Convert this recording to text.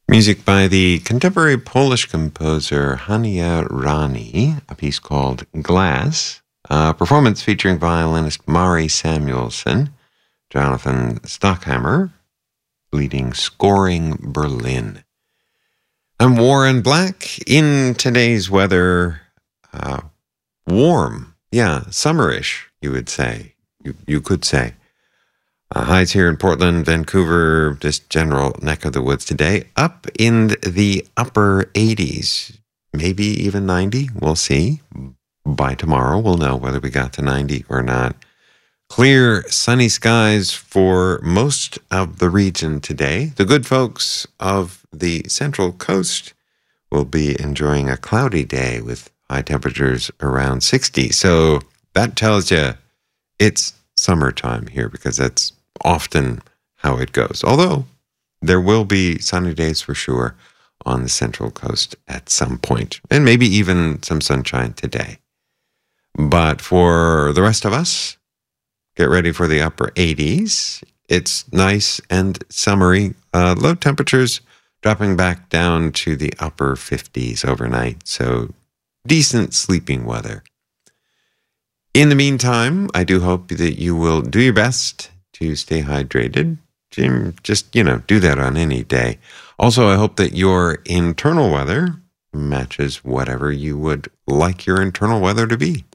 Music by the contemporary Polish composer Hania Rani, a piece called Glass, a performance featuring violinist Mari Samuelson, Jonathan Stockhammer, leading Scoring Berlin. I'm Warren Black. In today's weather, warm, summerish, you would say. You could say. Highs here in Portland, Vancouver, this general neck of the woods today, up in the upper 80s, maybe even 90. We'll see. By tomorrow, we'll know whether we got to 90 or not. Clear, sunny skies for most of the region today. The good folks of the Central Coast will be enjoying a cloudy day with high temperatures around 60. So that tells you it's summertime here, because that's often how it goes. Although there will be sunny days for sure on the Central Coast at some point, and maybe even some sunshine today. But for the rest of us, get ready for the upper 80s. It's nice and summery. Low temperatures dropping back down to the upper 50s overnight. So decent sleeping weather. In the meantime, I do hope that you will do your best to stay hydrated. Just, do that on any day. Also, I hope that your internal weather matches whatever you would like your internal weather to be.